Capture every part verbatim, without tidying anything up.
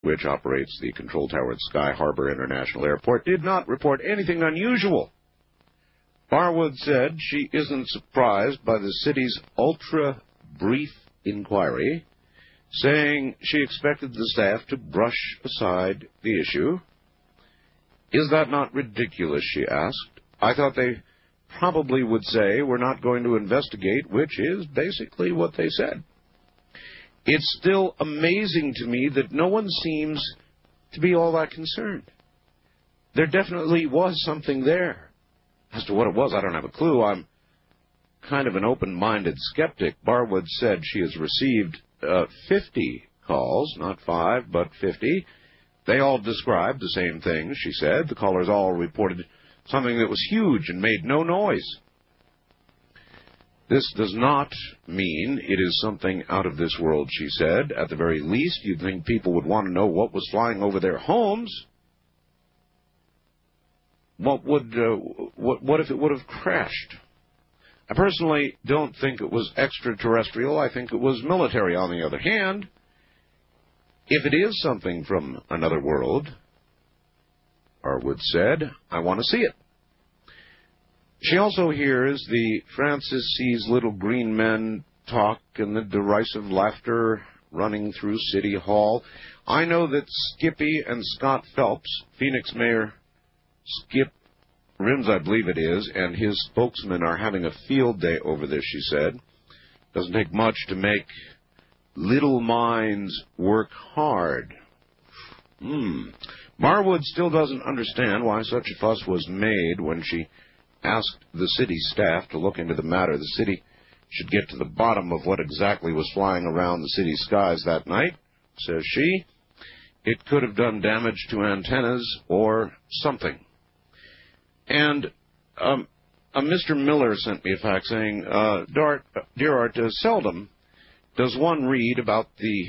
which operates the control tower at Sky Harbor International Airport, did not report anything unusual. Barwood said she isn't surprised by the city's ultra-brief inquiry, saying she expected the staff to brush aside the issue. Is that not ridiculous, she asked. I thought they probably would say we're not going to investigate, which is basically what they said. It's still amazing to me that no one seems to be all that concerned. There definitely was something there. As to what it was, I don't have a clue. I'm kind of an open-minded skeptic. Barwood said she has received uh, fifty calls, not five, but fifty. They all described the same thing, she said. The callers all reported something that was huge and made no noise. This does not mean it is something out of this world, she said. At the very least, you'd think people would want to know what was flying over their homes. What would, uh, what, what if it would have crashed? I personally don't think it was extraterrestrial. I think it was military. On the other hand, if it is something from another world, Barwood said, I want to see it. She also hears the Francis sees little green men talk and the derisive laughter running through City Hall. I know that Skippy and Scott Phelps, Phoenix Mayor Skip Rims, I believe it is, and his spokesman are having a field day over this, she said. Doesn't take much to make little minds work hard. Hmm. Barwood still doesn't understand why such a fuss was made when she asked the city staff to look into the matter. The city should get to the bottom of what exactly was flying around the city skies that night, says she. It could have done damage to antennas or something. And um, uh, Mister Miller sent me a fax saying, uh, Dart, uh, Dear Art, uh, seldom does one read about the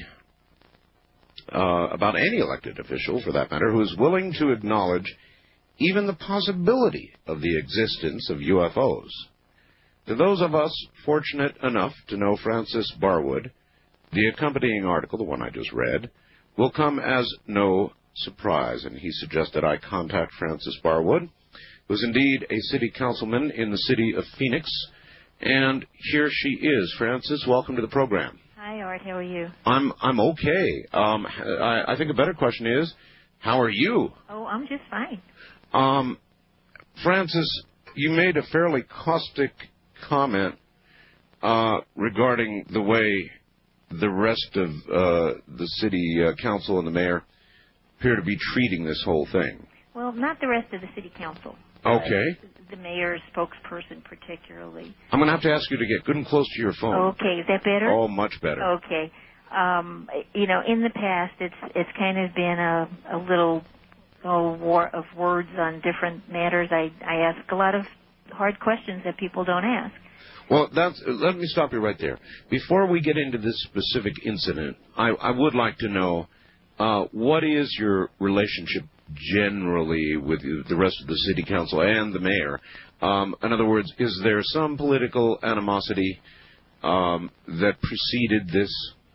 uh, about any elected official, for that matter, who is willing to acknowledge even the possibility of the existence of U F Os. To those of us fortunate enough to know Francis Barwood, the accompanying article, the one I just read, will come as no surprise, and he suggested I contact Francis Barwood, who is indeed a city councilman in the city of Phoenix, and here she is. Francis, welcome to the program. Hi, Art. How are you? I'm I'm okay. Um, I, I think a better question is, how are you? Oh, I'm just fine. Um, Francis, you made a fairly caustic comment uh, regarding the way the rest of uh, the city uh, council and the mayor appear to be treating this whole thing. Well, not the rest of the city council. Okay. Uh, the mayor's spokesperson particularly. I'm going to have to ask you to get good and close to your phone. Okay, is that better? Oh, much better. Okay. Um, you know, in the past, it's it's kind of been a, a little oh, war of words on different matters. I, I ask a lot of hard questions that people don't ask. Well, that's, let me stop you right there. Before we get into this specific incident, I, I would like to know, uh, what is your relationship generally with the rest of the city council and the mayor? Um, in other words, is there some political animosity um, that preceded this?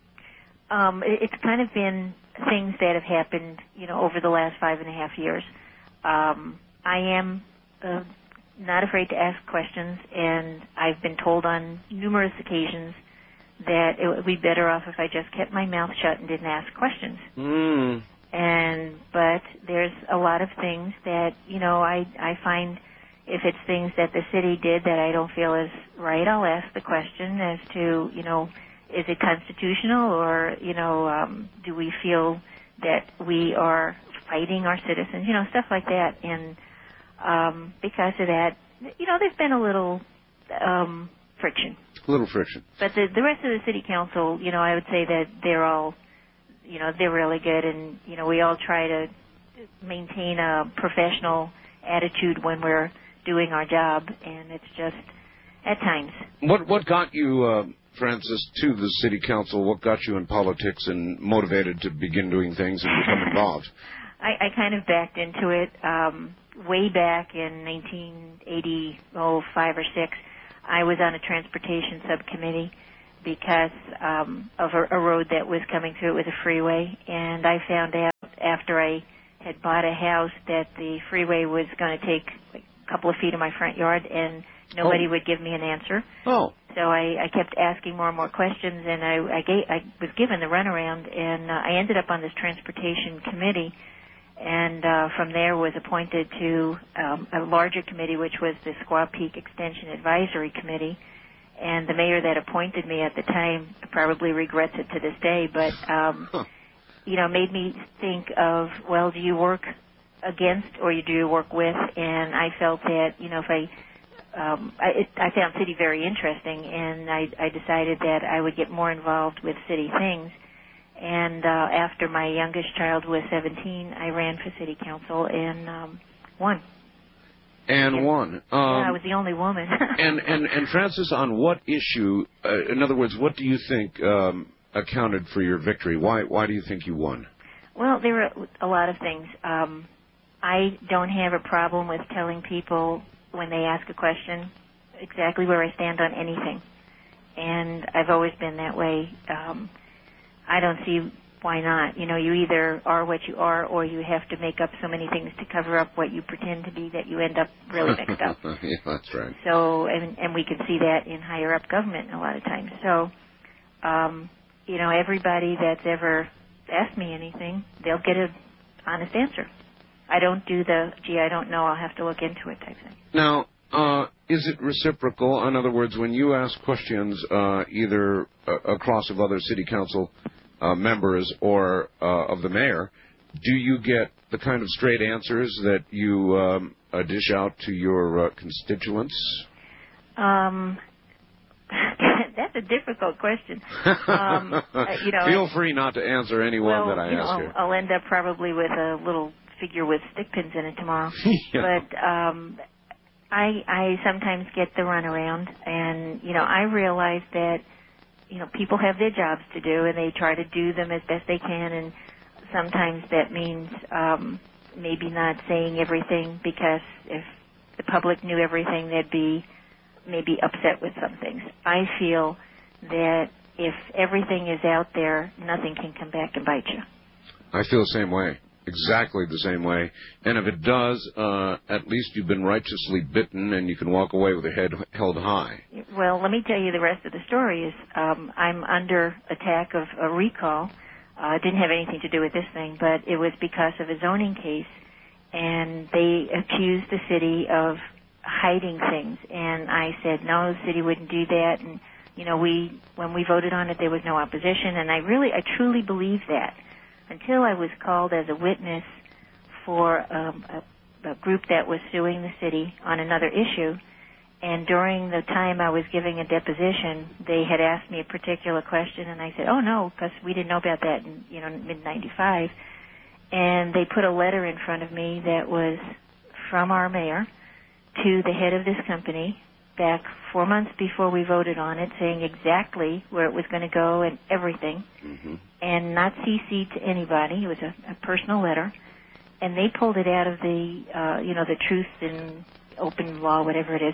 Um, it, it's kind of been things that have happened, you know, over the last five and a half years. Um, I am uh, not afraid to ask questions, and I've been told on numerous occasions that it would be better off if I just kept my mouth shut and didn't ask questions. Mm. And but there's a lot of things that, you know, I I find if it's things that the city did that I don't feel is right, I'll ask the question as to, you know, is it constitutional, or, you know, um, do we feel that we are fighting our citizens, you know, stuff like that. And um, because of that, you know, there's been a little um, friction. A little friction. But the, the rest of the city council, you know, I would say that they're all, you know, they're really good, and, you know, we all try to maintain a professional attitude when we're doing our job, and it's just at times. What what got you, uh, Francis, to the city council? What got you in politics and motivated to begin doing things and become involved? I, I kind of backed into it um, way back in nineteen eighty, oh, five or six. I was on a transportation subcommittee, because um, of a, a road that was coming through. It was a freeway, and I found out after I had bought a house that the freeway was going to take like a couple of feet of my front yard, and nobody oh. would give me an answer. Oh. So I, I kept asking more and more questions, and I, I, gave, I was given the runaround, and uh, I ended up on this transportation committee, and uh, from there was appointed to um, a larger committee, which was the Squaw Peak Extension Advisory Committee. And the mayor that appointed me at the time probably regrets it to this day, but, um, huh. you know, made me think of, well, do you work against or do you work with? And I felt that, you know, if I, um, I, it, I found city very interesting, and I, I decided that I would get more involved with city things. And uh, after my youngest child was seventeen, I ran for city council and um, won. And yeah. won. Um, yeah, I was the only woman. and, and, and Frances, on what issue, uh, in other words, what do you think um, accounted for your victory? Why why do you think you won? Well, there were a lot of things. Um, I don't have a problem with telling people when they ask a question exactly where I stand on anything. And I've always been that way. Um, I don't see why not. You know, you either are what you are, or you have to make up so many things to cover up what you pretend to be that you end up really mixed up. Yeah, that's right. So, and, and we can see that in higher up government a lot of times. So, um, you know, everybody that's ever asked me anything, they'll get an honest answer. I don't do the, gee, I don't know, I'll have to look into it type thing. Now, uh, is it reciprocal? In other words, when you ask questions uh, either uh, across of other city council Uh, members or uh, of the mayor, do you get the kind of straight answers that you um, uh, dish out to your uh, constituents? Um, that's a difficult question. Um, uh, you know, Feel free not to answer any one well, that I you know, ask I'll, you. I'll end up probably with a little figure with stick pins in it tomorrow. Yeah. But um, I, I sometimes get the runaround, and, you know, I realize that you know, people have their jobs to do, and they try to do them as best they can, and sometimes that means um, maybe not saying everything, because if the public knew everything, they'd be maybe upset with some things. I feel that if everything is out there, nothing can come back and bite you. I feel the same way. Exactly the same way. And if it does, uh, at least you've been righteously bitten and you can walk away with your head held high. Well, let me tell you the rest of the story is um, I'm under attack of a recall. Uh, it didn't have anything to do with this thing, but it was because of a zoning case, and they accused the city of hiding things. And I said, no, the city wouldn't do that. And, you know, we when we voted on it, there was no opposition, and I really, I truly believe that. Until I was called as a witness for um, a, a group that was suing the city on another issue, and during the time I was giving a deposition, they had asked me a particular question, and I said, oh, no, because we didn't know about that in, you know, mid ninety-five. And they put a letter in front of me that was from our mayor to the head of this company back four months before we voted on it, saying exactly where it was going to go and everything, mm-hmm. and not C C to anybody. It was a, a personal letter, and they pulled it out of the, uh, you know, the Truth in Open Law, whatever it is.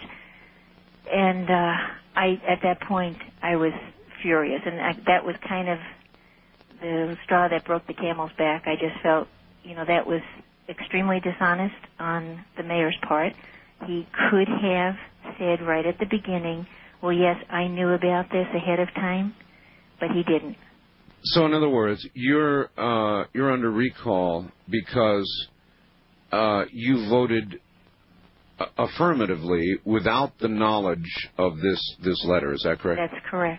And uh, I, at that point, I was furious, and I, that was kind of the straw that broke the camel's back. I just felt, you know, that was extremely dishonest on the mayor's part. He could have said right at the beginning, well, yes, I knew about this ahead of time, but he didn't. So, in other words, you're uh, you're under recall because uh, you voted affirmatively without the knowledge of this this letter. Is that correct? That's correct.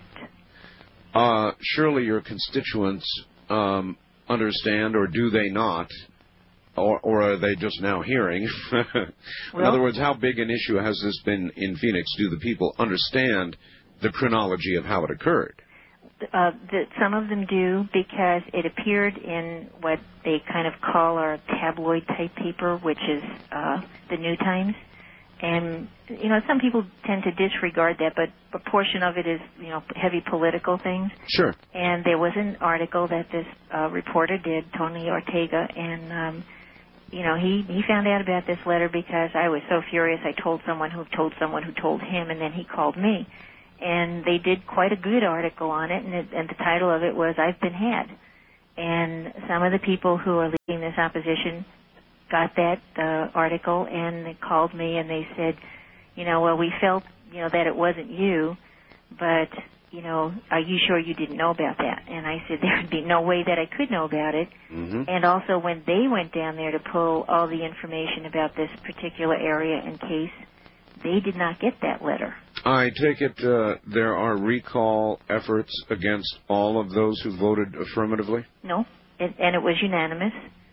Uh, surely your constituents um, understand, or do they not? Or, or are they just now hearing? in well, other words, how big an issue has this been in Phoenix? Do the people understand the chronology of how it occurred? Uh, the, some of them do, because it appeared in what they kind of call our tabloid-type paper, which is uh, the New Times. And, you know, some people tend to disregard that, but a portion of it is, you know, heavy political things. Sure. And there was an article that this uh, reporter did, Tony Ortega, and um, you know, he, he found out about this letter because I was so furious. I told someone who told someone who told him, and then he called me. and they did quite a good article on it, and, it, and the title of it was "I've Been Had." And some of the people who are leading this opposition got that uh, article, and they called me and they said, you know, well, we felt, you know, that it wasn't you, but, you know, are you sure you didn't know about that? And I said there would be no way that I could know about it. Mm-hmm. And also when they went down there to pull all the information about this particular area and case, they did not get that letter. I take it uh, there are recall efforts against all of those who voted affirmatively? No, it, and it was unanimous.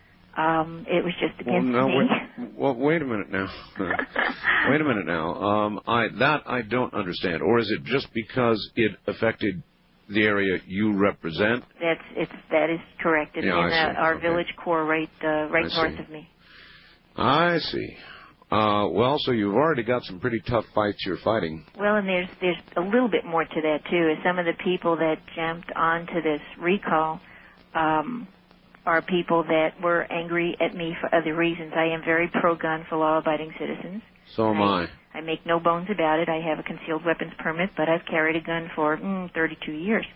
Um, it was just against well, no, me. Wait, well, wait a minute now. wait a minute now. Um, I, that I don't understand. Or is it just because it affected the area you represent? That's it's that is correct. It's yeah, in uh, our okay. village core right uh, right I north see. of me. I see. Uh, well, so you've already got some pretty tough fights you're fighting. Well, and there's there's a little bit more to that too. Is some of the people that jumped onto this recall um, are people that were angry at me for other reasons. I am very pro-gun for law-abiding citizens. So am I. I, I make no bones about it. I have a concealed weapons permit, but I've carried a gun for mm, thirty-two years.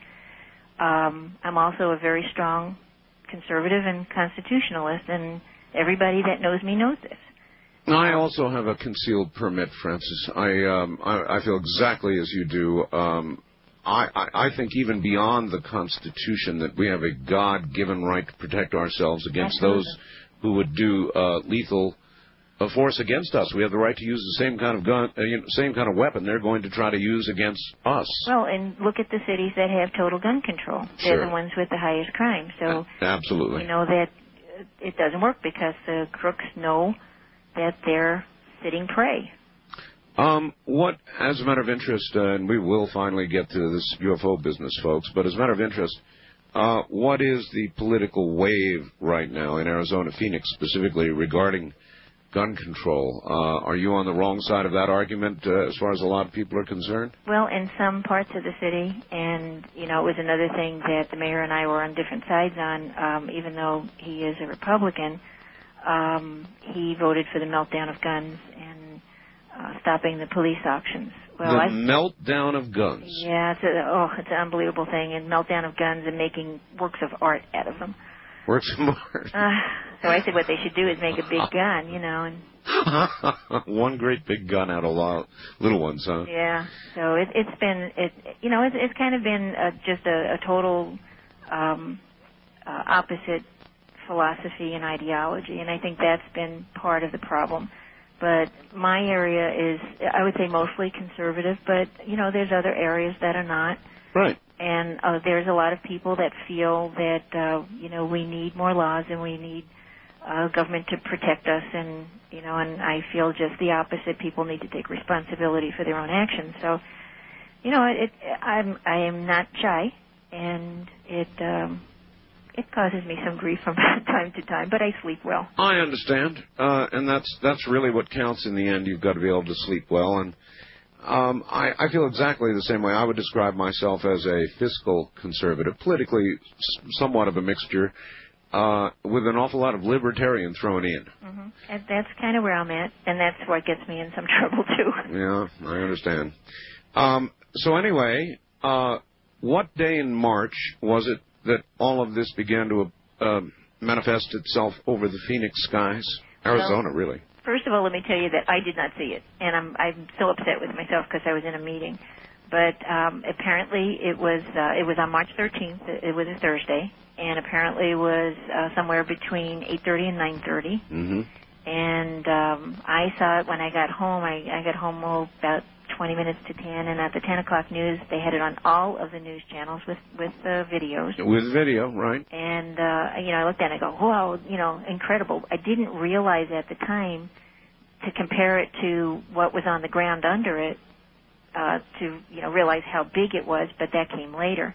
Um, I'm also a very strong conservative and constitutionalist, and everybody that knows me knows this. I also have a concealed permit, Francis. I um, I, I feel exactly as you do. Um, I, I, I think even beyond the Constitution that we have a God-given right to protect ourselves against Absolutely. those who would do uh, lethal uh, force against us. We have the right to use the same kind of gun, uh, you know, same kind of weapon they're going to try to use against us. Well, and look at the cities that have total gun control. They're Sure. the ones with the highest crime. So uh, absolutely, you know that it doesn't work because the crooks know that they're sitting prey. Um, what, as a matter of interest, uh, and we will finally get to this U F O business, folks, but as a matter of interest, uh, what is the political wave right now in Arizona, Phoenix specifically, regarding gun control? Uh, are you on the wrong side of that argument uh, as far as a lot of people are concerned? Well, in some parts of the city, and, you know, it was another thing that the mayor and I were on different sides on, um, even though he is a Republican. Um, he voted for the meltdown of guns and uh, stopping the police auctions. Well, the I, meltdown of guns. Yeah, it's a, oh, it's an unbelievable thing, and meltdown of guns and making works of art out of them. Works of art. Uh, so I said what they should do is make a big gun, you know, and one great big gun out of lot, little ones, huh? yeah. So it, it's been, it, you know, it's, it's kind of been uh, just a, a total um, uh, opposite philosophy and ideology, and I think that's been part of the problem. But my area is, I would say, mostly conservative, but, you know, there's other areas that are not. Right. And uh, there's a lot of people that feel that, uh, you know, we need more laws and we need uh, government to protect us, and, you know, and I feel just the opposite. People need to take responsibility for their own actions. So, you know, it, I'm, I am not shy, and it... Um, It causes me some grief from time to time, but I sleep well. I understand, uh, and that's that's really what counts in the end. You've got to be able to sleep well, and um, I, I feel exactly the same way. I would describe myself as a fiscal conservative, politically somewhat of a mixture, uh, with an awful lot of libertarian thrown in. Mm-hmm. And that's kind of where I'm at, and that's what gets me in some trouble, too. Yeah, I understand. Um, so anyway, uh, what day in March was it that all of this began to uh, manifest itself over the Phoenix skies? Arizona, well, really. First of all, let me tell you that I did not see it, and I'm I'm still upset with myself because I was in a meeting. But um, apparently, it was uh, it was on March thirteenth. It was a Thursday, and apparently, it was uh, somewhere between eight thirty and nine thirty. Mm-hmm. And um, I saw it when I got home. I, I got home oh, about twenty minutes to ten, and at the ten o'clock news, they had it on all of the news channels with with uh, videos. With video, right? And uh, you know, I looked at it and I go, "Wow, you know, incredible!" I didn't realize at the time to compare it to what was on the ground under it uh, to you know realize how big it was, but that came later.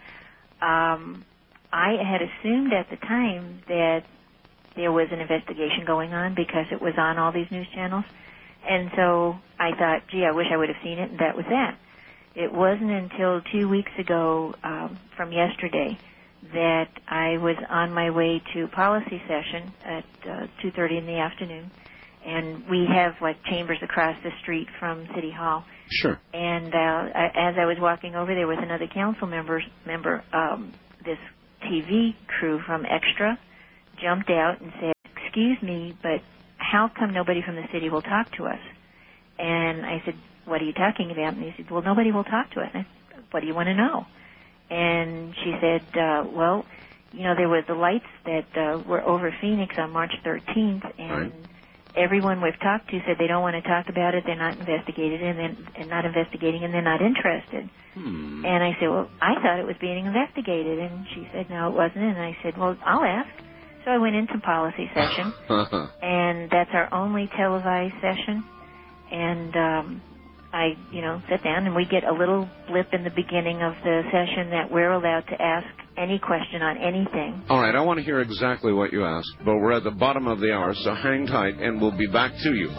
Um, I had assumed at the time that there was an investigation going on because it was on all these news channels. And so I thought, gee, I wish I would have seen it, and that was that. It wasn't until two weeks ago um, from yesterday that I was on my way to policy session at uh, two thirty in the afternoon, and we have like chambers across the street from City Hall. Sure. And uh, I, as I was walking over there with another council member, member um, this T V crew from Extra jumped out and said, "Excuse me, but how come nobody from the city will talk to us?" And I said, "What are you talking about?" And he said, "Well, nobody will talk to us." And I said, "What do you want to know?" And she said, uh, well, you know, there were the lights that uh, were over Phoenix on March thirteenth, and right. everyone we've talked to said they don't want to talk about it, they're not investigated, and then and not investigating, and they're not interested. Hmm. And I said, well, I thought it was being investigated, and she said, no, it wasn't. And I said, well, I'll ask. So I went into policy session, and that's our only televised session, and um, I, you know, sit down, and we get a little blip in the beginning of the session that we're allowed to ask any question on anything. All right, I want to hear exactly what you asked, but we're at the bottom of the hour, so hang tight, and we'll be back to you.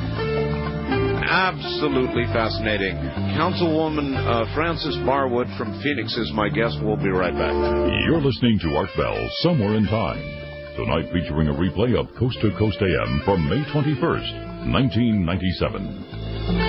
Absolutely fascinating. Councilwoman uh, Frances Barwood from Phoenix is my guest. We'll be right back. You're listening to Art Bell, Somewhere in Time. Tonight featuring a replay of Coast to Coast A M from May twenty-first, nineteen ninety-seven.